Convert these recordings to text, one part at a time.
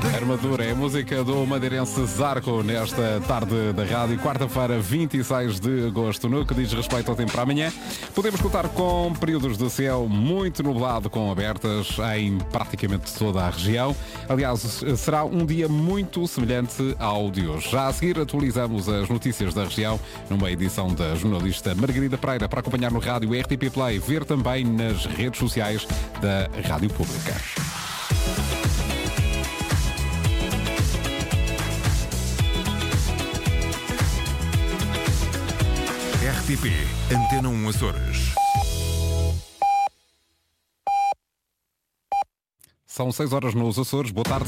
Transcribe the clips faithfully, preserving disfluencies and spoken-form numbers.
Armadura é a música do madeirense Zarco nesta tarde da rádio, quarta-feira, vinte e seis de agosto. No que diz respeito ao tempo para amanhã, podemos contar com períodos de céu muito nublado com abertas em praticamente toda a região. Aliás, será um dia muito semelhante ao de hoje. Já a seguir atualizamos as notícias da região numa edição da jornalista Margarida Pereira, para acompanhar no rádio R T P Play, ver também nas redes sociais da Rádio Pública. R T P Antena um Açores. São seis horas nos Açores. Boa tarde.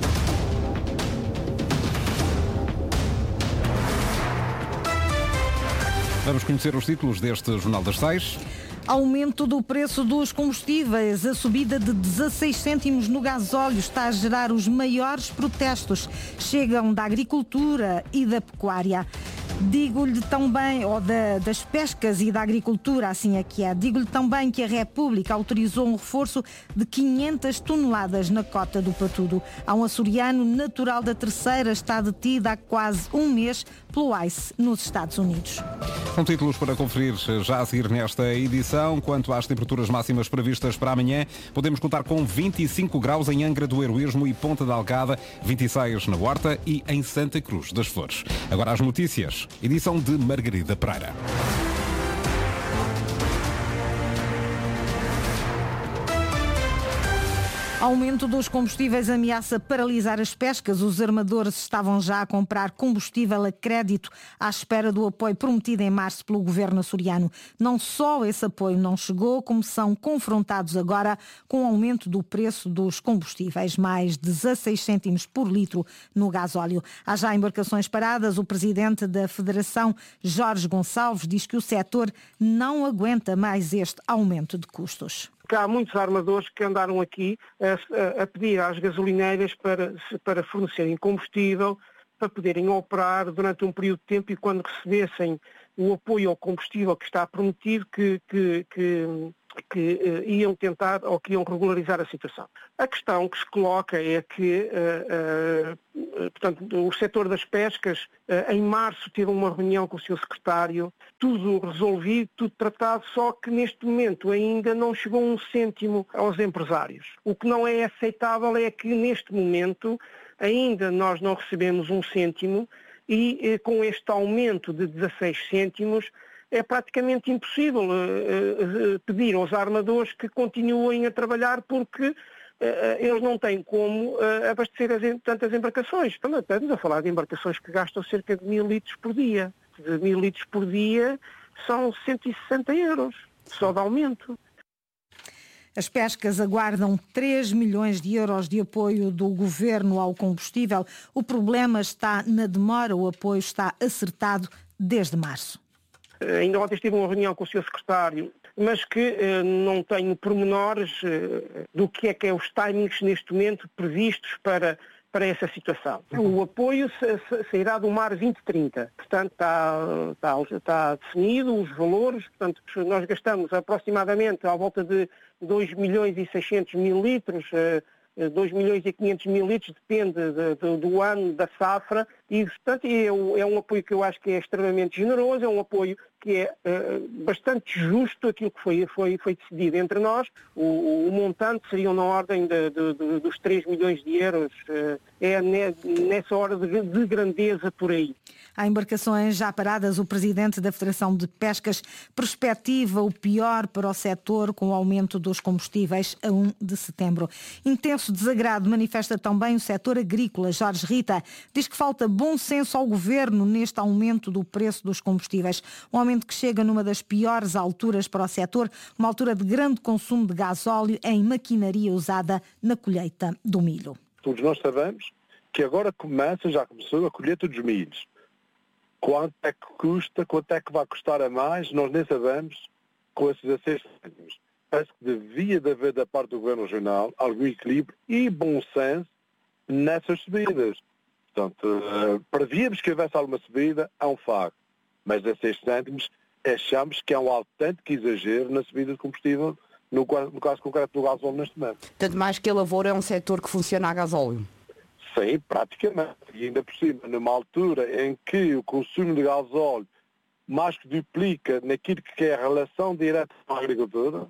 Vamos conhecer os títulos deste Jornal das Seis. Aumento do preço dos combustíveis. A subida de dezasseis cêntimos no gasóleo está a gerar os maiores protestos. Chegam da agricultura e da pecuária. Digo-lhe também, ou da, das pescas e da agricultura, assim é que é, digo-lhe também que a República autorizou um reforço de quinhentas toneladas na cota do patudo. Há um açoriano natural da Terceira, está detido há quase um mês pelo ICE nos Estados Unidos. São títulos para conferir já a seguir nesta edição. Quanto às temperaturas máximas previstas para amanhã, podemos contar com vinte e cinco graus em Angra do Heroísmo e Ponta da Algada, vinte e seis na Horta e em Santa Cruz das Flores. Agora as notícias. Edição de Margarida Pereira. Aumento dos combustíveis ameaça paralisar as pescas. Os armadores estavam já a comprar combustível a crédito à espera do apoio prometido em março pelo governo açoriano. Não só esse apoio não chegou, como são confrontados agora com o aumento do preço dos combustíveis, mais dezasseis cêntimos por litro no gasóleo. Há já embarcações paradas. O presidente da Federação, Jorge Gonçalves, diz que o setor não aguenta mais este aumento de custos. Há muitos armadores que andaram aqui a, a pedir às gasolineiras para, para fornecerem combustível, para poderem operar durante um período de tempo, e quando recebessem o apoio ao combustível que está prometido, que, que, que, que uh, iam tentar ou que iam regularizar a situação. A questão que se coloca é que uh, uh, portanto, o setor das pescas, uh, em março, teve uma reunião com o seu secretário, tudo resolvido, tudo tratado, só que neste momento ainda não chegou um cêntimo aos empresários. O que não é aceitável é que neste momento ainda nós não recebemos um cêntimo e eh, com este aumento de dezasseis cêntimos é praticamente impossível uh, uh, pedir aos armadores que continuem a trabalhar, porque uh, eles não têm como uh, abastecer as, tantas embarcações. Estamos a falar de embarcações que gastam cerca de mil litros por dia. De mil litros por dia são cento e sessenta euros, só de aumento. As pescas aguardam três milhões de euros de apoio do governo ao combustível. O problema está na demora, o apoio está acertado desde março. Ainda ontem tive uma reunião com o seu secretário, mas que eh, não tenho pormenores eh, do que é que é os timings neste momento previstos para, para essa situação. O apoio sairá do mar vinte trinta, portanto está, está, está definido os valores, portanto nós gastamos aproximadamente à volta de dois milhões e seiscentos mil litros, eh, dois milhões e quinhentos mil litros, depende de, de, do ano, da safra, e portanto é, é um apoio que eu acho que é extremamente generoso, é um apoio que é uh, bastante justo aquilo que foi, foi, foi decidido entre nós. O, o montante seria na ordem de, de, de, dos três milhões de euros, uh, é ne, nessa hora de, de grandeza por aí. Há embarcações já paradas. O presidente da Federação de Pescas perspectiva o pior para o setor com o aumento dos combustíveis a um de setembro. Intenso desagrado manifesta também o setor agrícola. Jorge Rita diz que falta bom senso ao governo neste aumento do preço dos combustíveis. Um aumento que chega numa das piores alturas para o setor, uma altura de grande consumo de gasóleo em maquinaria usada na colheita do milho. Todos nós sabemos que agora começa, já começou a colheita dos milhos. Quanto é que custa, quanto é que vai custar a mais, nós nem sabemos com esses dezasseis cêntimos. Parece que devia de haver da parte do Governo Regional algum equilíbrio e bom senso nessas subidas. Portanto, uh, prevíamos que houvesse alguma subida, é um facto. Mas dezasseis cêntimos achamos que é um autêntico exagero na subida de combustível, no, no caso concreto do gasóleo neste momento. Tanto mais que a lavoura é um setor que funciona a gasóleo. Sim, praticamente. E ainda por cima, numa altura em que o consumo de gasóleo mais que duplica naquilo que é a relação direta com a agricultura,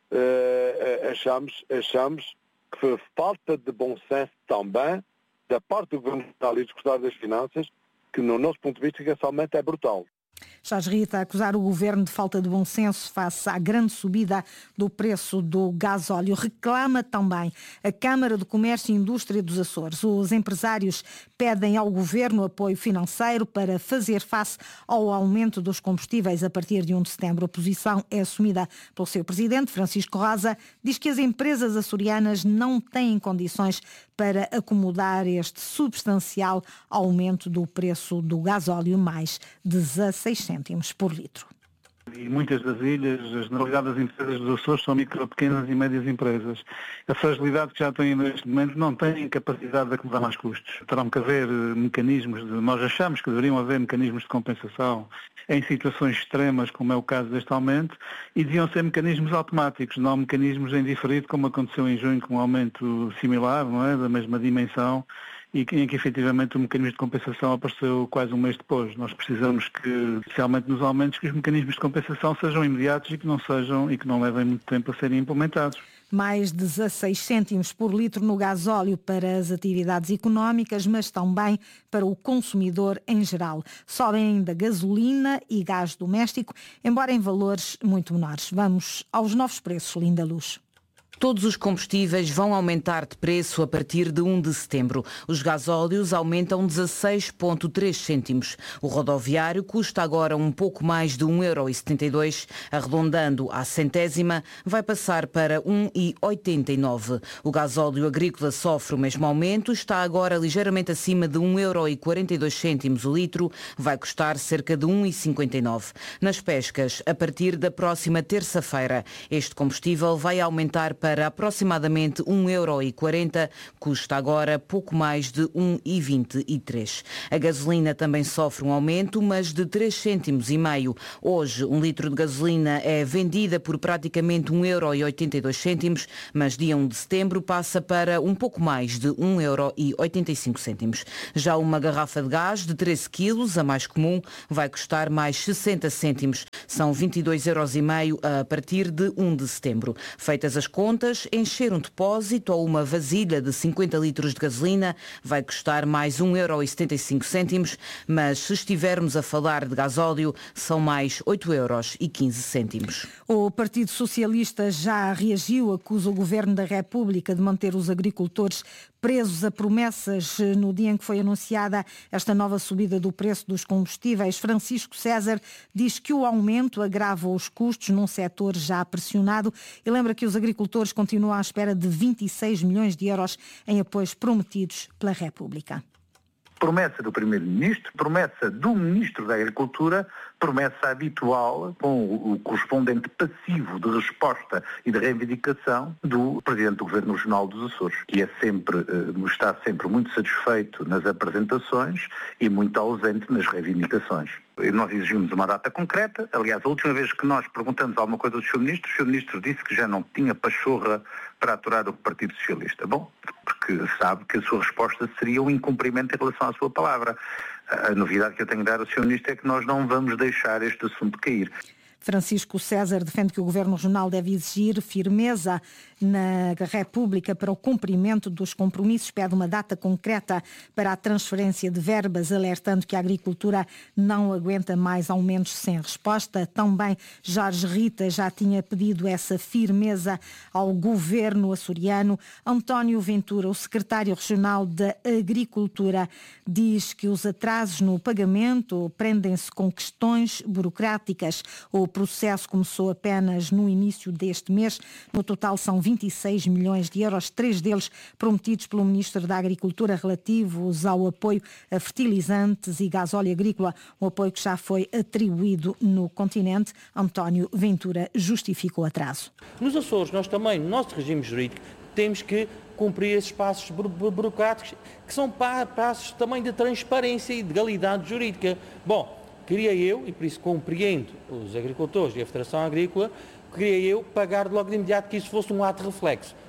uh, achamos, achamos que foi falta de bom senso também da parte do Governo Nacional e do Secretário das Finanças, que no nosso ponto de vista que somente é brutal. Jorge Rita a acusar o Governo de falta de bom senso face à grande subida do preço do gasóleo. Reclama também a Câmara de Comércio e Indústria dos Açores. Os empresários pedem ao Governo apoio financeiro para fazer face ao aumento dos combustíveis a partir de primeiro de setembro. A posição é assumida pelo seu presidente, Francisco Rosa, diz que as empresas açorianas não têm condições para acomodar este substancial aumento do preço do gasóleo, mais dezasseis cêntimos por litro. E muitas das ilhas, a generalidade das empresas dos Açores são micro, pequenas e médias empresas. A fragilidade que já têm neste momento não têm capacidade de acomodar mais custos. Terão que haver mecanismos, de, nós achamos que deveriam haver mecanismos de compensação em situações extremas, como é o caso deste aumento, e deviam ser mecanismos automáticos, não mecanismos em diferido, como aconteceu em junho com um aumento similar, não é, da mesma dimensão, e em que efetivamente o mecanismo de compensação apareceu quase um mês depois. Nós precisamos que, especialmente nos aumentos, que os mecanismos de compensação sejam imediatos e que não sejam e que não levem muito tempo a serem implementados. Mais dezasseis cêntimos por litro no gasóleo para as atividades económicas, mas também para o consumidor em geral. Sobem ainda gasolina e gás doméstico, embora em valores muito menores. Vamos aos novos preços, Linda Luz. Todos os combustíveis vão aumentar de preço a partir de primeiro de setembro. Os gasóleos aumentam dezasseis vírgula três cêntimos. O rodoviário custa agora um pouco mais de um vírgula setenta e dois euros, arredondando à centésima, vai passar para um vírgula oitenta e nove. O gasóleo agrícola sofre o mesmo aumento, está agora ligeiramente acima de um vírgula quarenta e dois cêntimos o litro, vai custar cerca de um vírgula cinquenta e nove. Nas pescas, a partir da próxima terça-feira, este combustível vai aumentar para para aproximadamente um vírgula quarenta euros, custa agora pouco mais de um vírgula vinte e três. A gasolina também sofre um aumento, mas de três cêntimos e meio. Hoje, um litro de gasolina é vendida por praticamente um vírgula oitenta e dois cêntimos, mas dia primeiro de setembro passa para um pouco mais de um vírgula oitenta e cinco cêntimos. Já uma garrafa de gás de treze quilos, a mais comum, vai custar mais sessenta cêntimos. São vinte e dois euros e meio a partir de primeiro de setembro. Feitas as contas, encher um depósito ou uma vasilha de cinquenta litros de gasolina vai custar mais um vírgula setenta e cinco cêntimos, mas se estivermos a falar de gasóleo, são mais oito euros e quinze cêntimos. O Partido Socialista já reagiu, acusa o Governo da República de manter os agricultores presos a promessas no dia em que foi anunciada esta nova subida do preço dos combustíveis. Francisco César diz que o aumento agrava os custos num setor já pressionado e lembra que os agricultores continuam à espera de vinte e seis milhões de euros em apoios prometidos pela República. Promessa do Primeiro-Ministro, promessa do Ministro da Agricultura, promessa habitual com o correspondente passivo de resposta e de reivindicação do Presidente do Governo Regional dos Açores, que é sempre, está sempre muito satisfeito nas apresentações e muito ausente nas reivindicações. Nós exigimos uma data concreta. Aliás, a última vez que nós perguntamos alguma coisa do senhor Ministro, o senhor Ministro disse que já não tinha pachorra para aturar o Partido Socialista. Bom, porque sabe que a sua resposta seria um incumprimento em relação à sua palavra. A novidade que eu tenho de dar ao senhor Ministro é que nós não vamos deixar este assunto cair. Francisco César defende que o Governo Regional deve exigir firmeza na República para o cumprimento dos compromissos, pede uma data concreta para a transferência de verbas, alertando que a agricultura não aguenta mais aumentos sem resposta. Também Jorge Rita já tinha pedido essa firmeza ao Governo açoriano. António Ventura, o secretário regional da Agricultura, diz que os atrasos no pagamento prendem-se com questões burocráticas. O processo começou apenas no início deste mês. No total são vinte e seis milhões de euros, três deles prometidos pelo Ministro da Agricultura relativos ao apoio a fertilizantes e gasóleo agrícola, um apoio que já foi atribuído no continente. António Ventura justificou o atraso. Nos Açores, nós também, no nosso regime jurídico, temos que cumprir esses passos burocráticos, que são passos também de transparência e de legalidade jurídica. Bom, queria eu, e por isso compreendo os agricultores e a Federação Agrícola, queria eu pagar logo de imediato que isso fosse um ato reflexo.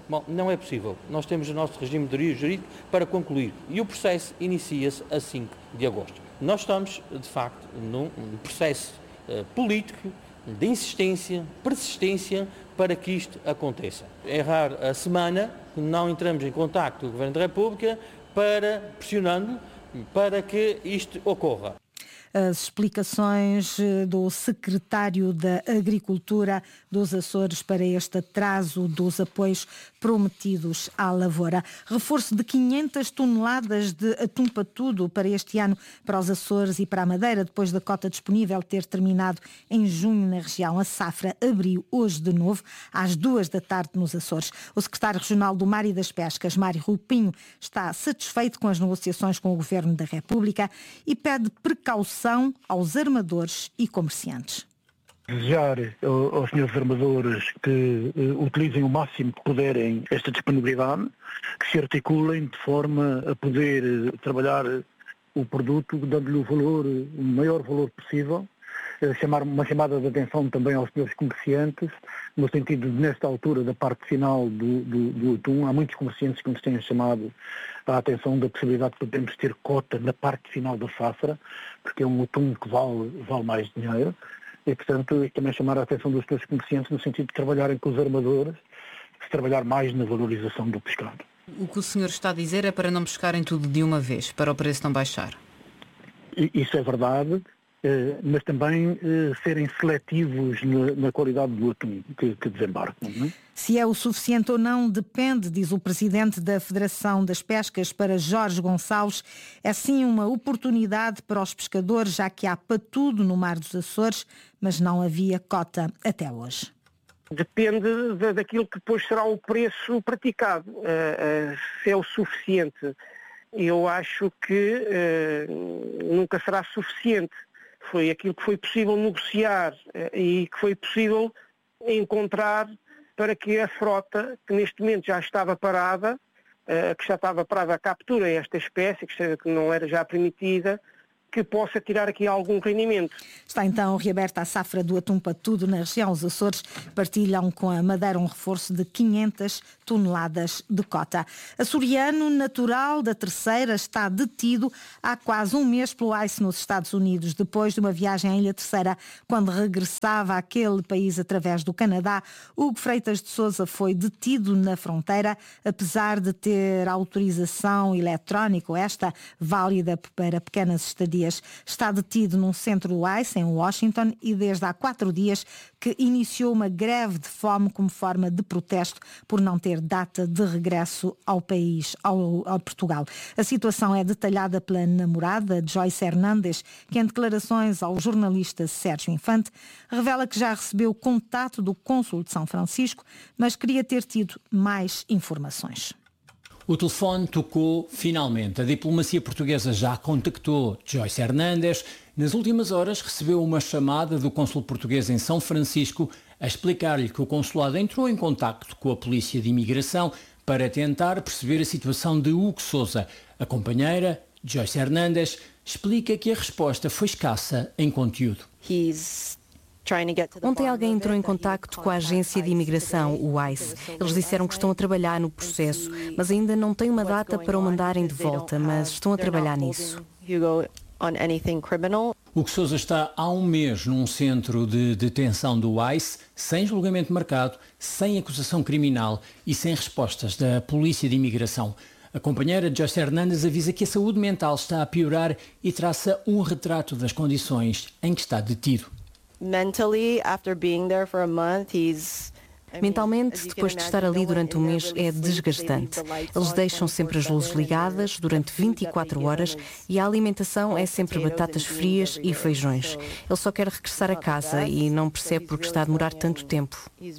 Bom, não é possível. Nós temos o nosso regime de jurídico para concluir e o processo inicia-se a cinco de agosto. Nós estamos, de facto, num processo uh, político de insistência, persistência para que isto aconteça. É raro a semana que não entramos em contacto com o Governo da República para, pressionando para que isto ocorra. As explicações do secretário da Agricultura dos Açores para este atraso dos apoios prometidos à lavoura. Reforço de quinhentas toneladas de atum patudo para este ano para os Açores e para a Madeira, depois da cota disponível ter terminado em junho na região. A safra abriu hoje de novo, às duas da tarde nos Açores. O secretário regional do Mar e das Pescas, Mário Rupinho, está satisfeito com as negociações com o Governo da República e pede precaução aos armadores e comerciantes. Desejar aos senhores armadores que uh, utilizem o máximo que puderem esta disponibilidade, que se articulem de forma a poder uh, trabalhar o produto, dando-lhe o valor, o maior valor possível. Uh, chamar uma chamada de atenção também aos senhores comerciantes, no sentido de, nesta altura da parte final do, do, do atum, há muitos comerciantes que nos têm chamado a atenção da possibilidade de podermos ter cota na parte final da safra, porque é um atum que vale, vale mais dinheiro, e portanto também chamar a atenção dos senhores comerciantes no sentido de trabalharem com os armadores, de trabalhar mais na valorização do pescado. O que o senhor está a dizer é para não pescarem tudo de uma vez, para o preço não baixar. Isso é verdade, mas também serem seletivos na qualidade do atum que, que desembarcam. Não é? Se é o suficiente ou não depende, diz o presidente da Federação das Pescas para Jorge Gonçalves. É sim uma oportunidade para os pescadores, já que há patudo no Mar dos Açores, mas não havia cota até hoje. Depende de, daquilo que depois será o preço praticado, uh, uh, se é o suficiente. Eu acho que uh, nunca será suficiente. Foi aquilo que foi possível negociar uh, e que foi possível encontrar para que a frota, que neste momento já estava parada, uh, que já estava parada a captura esta espécie, que, que não era já permitida, que possa tirar aqui algum rendimento. Está então reaberta a safra do atum patudo na região. Os Açores partilham com a Madeira um reforço de quinhentas toneladas de cota. Açoriano natural da Terceira está detido há quase um mês pelo I C E nos Estados Unidos, depois de uma viagem à Ilha Terceira, quando regressava àquele país através do Canadá. Hugo Freitas de Sousa foi detido na fronteira, apesar de ter autorização eletrónica, esta válida para pequenas estadias. Está detido num centro do I C E em Washington e desde há quatro dias que iniciou uma greve de fome como forma de protesto por não ter data de regresso ao país, ao, ao Portugal. A situação é detalhada pela namorada Joyce Hernandes, que em declarações ao jornalista Sérgio Infante revela que já recebeu contato do cônsul de São Francisco, mas queria ter tido mais informações. O telefone tocou finalmente. A diplomacia portuguesa já contactou Joyce Hernandes. Nas últimas horas recebeu uma chamada do cônsul português em São Francisco a explicar-lhe que o consulado entrou em contacto com a polícia de imigração para tentar perceber a situação de Hugo Sousa. A companheira, Joyce Hernandes, explica que a resposta foi escassa em conteúdo. He's Ontem alguém entrou em contacto com a agência de imigração, o I C E. Eles disseram que estão a trabalhar no processo, mas ainda não têm uma data para o mandarem de volta, mas estão a trabalhar nisso. O que Sousa está há um mês num centro de detenção do I C E, sem julgamento marcado, sem acusação criminal e sem respostas da polícia de imigração. A companheira Joyce Hernandes avisa que a saúde mental está a piorar e traça um retrato das condições em que está detido. Mentalmente, depois de estar ali durante um mês, é desgastante. Eles deixam sempre as luzes ligadas durante vinte e quatro horas e a alimentação é sempre batatas frias e feijões. Ele só quer regressar a casa e não percebe porque está a demorar tanto tempo.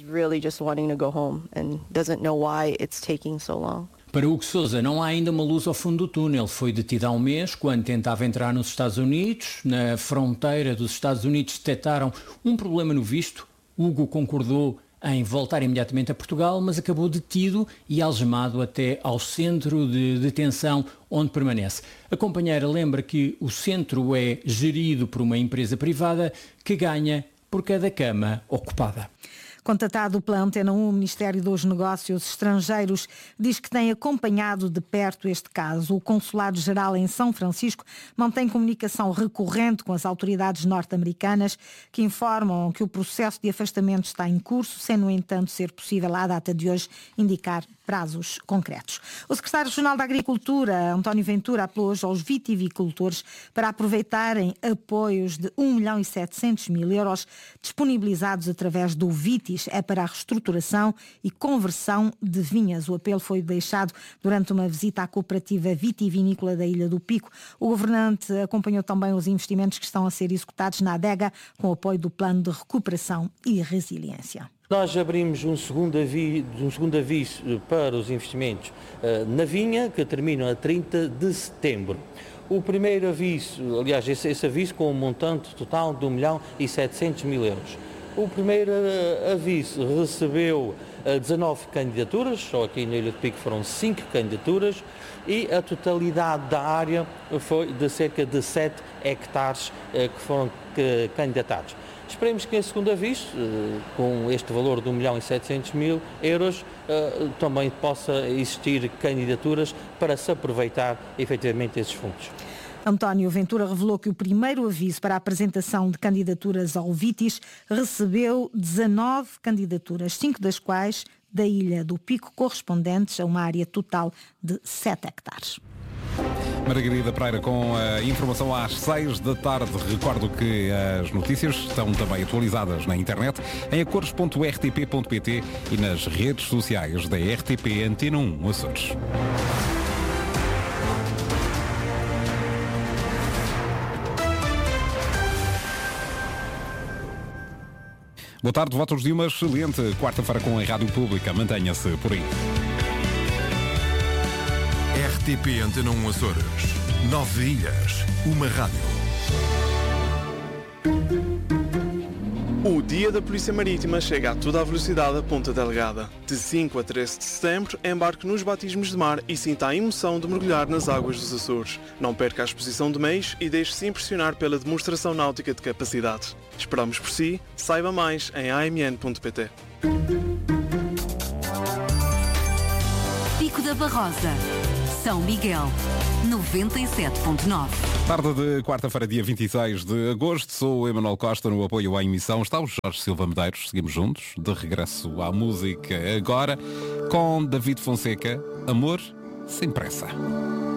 Para Hugo Sousa, não há ainda uma luz ao fundo do túnel. Foi detido há um mês, quando tentava entrar nos Estados Unidos. Na fronteira dos Estados Unidos detectaram um problema no visto. Hugo concordou em voltar imediatamente a Portugal, mas acabou detido e algemado até ao centro de detenção onde permanece. A companheira lembra que o centro é gerido por uma empresa privada que ganha por cada cama ocupada. Contatado pela Antena um, o Ministério dos Negócios Estrangeiros diz que tem acompanhado de perto este caso. O Consulado-Geral em São Francisco mantém comunicação recorrente com as autoridades norte-americanas, que informam que o processo de afastamento está em curso, sem, no entanto, ser possível, à data de hoje, indicar prazos concretos. O secretário regional da Agricultura, António Ventura, apelou hoje aos vitivicultores para aproveitarem apoios de um milhão e setecentos mil euros disponibilizados através do Vitis. É para a reestruturação e conversão de vinhas. O apelo foi deixado durante uma visita à cooperativa vitivinícola da Ilha do Pico. O governante acompanhou também os investimentos que estão a ser executados na adega com o apoio do Plano de Recuperação e Resiliência. Nós abrimos um segundo aviso, um segundo aviso para os investimentos uh, na vinha, que terminam a trinta de setembro. O primeiro aviso, aliás, esse, esse aviso com um montante total de um milhão e setecentos mil euros. O primeiro uh, aviso recebeu uh, dezanove candidaturas, só aqui na Ilha do Pico foram cinco candidaturas, e a totalidade da área foi de cerca de sete hectares uh, que foram uh, candidatados. Esperemos que em segundo aviso, com este valor de um milhão e setecentos mil euros, também possa existir candidaturas para se aproveitar efetivamente esses fundos. António Ventura revelou que o primeiro aviso para a apresentação de candidaturas ao Vitis recebeu dezanove candidaturas, cinco das quais da Ilha do Pico, correspondentes a uma área total de sete hectares. Margarida Pereira com a informação às seis da tarde. Recordo que as notícias estão também atualizadas na internet em acores ponto r t p ponto p t e nas redes sociais da R T P Antena um Açores. Boa tarde, votos de uma excelente quarta-feira com a Rádio Pública. Mantenha-se por aí. R T P Antena um Açores. Nove ilhas, uma rádio. O Dia da Polícia Marítima chega a toda a velocidade a Ponta Delgada. De cinco a treze de setembro, embarque nos batismos de mar e sinta a emoção de mergulhar nas águas dos Açores. Não perca a exposição de meios e deixe-se impressionar pela demonstração náutica de capacidade. Esperamos por si. Saiba mais em a m n ponto p t. Pico da Barrosa, São Miguel, noventa e sete ponto nove. Tarde de quarta-feira, dia vinte e seis de agosto. Sou o Emanuel Costa, no apoio à emissão. Está o Jorge Silva Medeiros. Seguimos juntos. De regresso à música agora com David Fonseca. Amor sem pressa.